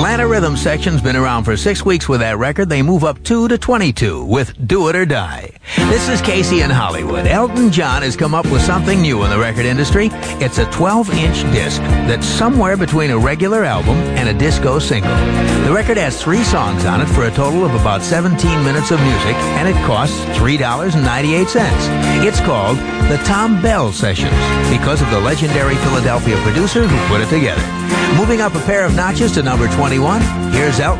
Atlanta Rhythm Section's been around for 6 weeks with that record. They move up 2 to 22 with Do It or Die. This is Casey in Hollywood. Elton John has come up with something new in the record industry. It's a 12-inch disc that's somewhere between a regular album and a disco single. The record has 3 songs on it for a total of about 17 minutes of music, and it costs $3.98. It's called the Tom Bell Sessions because of the legendary Philadelphia producer who put it together. Moving up a pair of notches to number 21, here's Elton